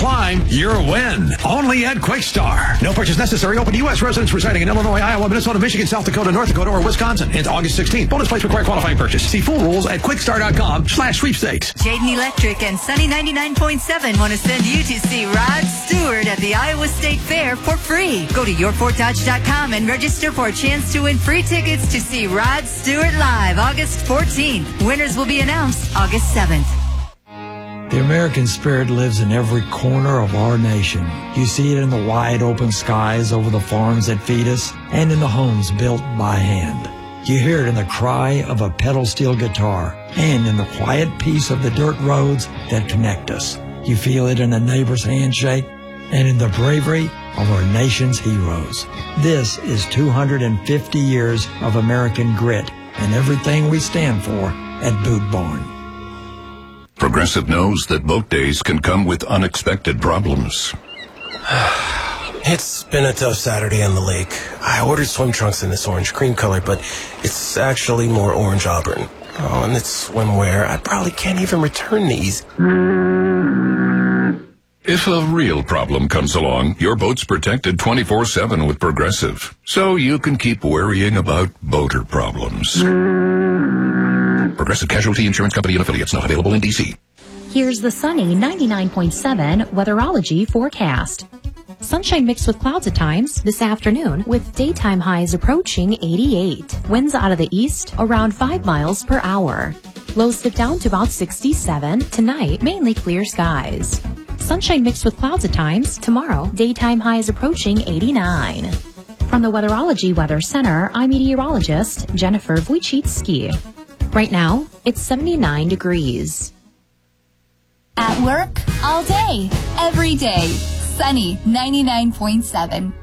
climb your win. Only at Quickstar. No purchase necessary. Open to U.S. residents residing in Illinois, Iowa, Minnesota, Michigan, South Dakota, North Dakota, or Wisconsin. It's August 16th. Bonus place required qualifying purchase. See full rules at quickstar.com/sweepstakes. Jaden Electric and Sunny 99.7 want to send you to see Rod Stewart at the Iowa State Fair for free. Go to yourfortdodge.com and register for a chance to win free tickets to see Rod Stewart live August 14th. Winners will be announced August 7th. The American spirit lives in every corner of our nation. You see it in the wide open skies over the farms that feed us and in the homes built by hand. You hear it in the cry of a pedal steel guitar and in the quiet peace of the dirt roads that connect us. You feel it in a neighbor's handshake and in the bravery of our nation's heroes. This is 250 years of American grit and everything we stand for at Boot Barn. Progressive knows that boat days can come with unexpected problems. It's been a tough Saturday on the lake. I ordered swim trunks in this orange cream color, but it's actually more orange auburn. Oh, and it's swimwear. I probably can't even return these. If a real problem comes along, your boat's protected 24/7 with Progressive, so you can keep worrying about boater problems. Progressive Casualty Insurance Company and affiliates, not available in D.C. Here's the sunny 99.7 weatherology forecast. Sunshine mixed with clouds at times this afternoon, with daytime highs approaching 88. Winds out of the east around 5 miles per hour. Lows dip down to about 67. Tonight, mainly clear skies. Sunshine mixed with clouds at times. Tomorrow, daytime highs approaching 89. From the Weatherology Weather Center, I'm meteorologist Jennifer Wojcicki. Right now, it's 79 degrees. At work, all day, every day. Sunny 99.7.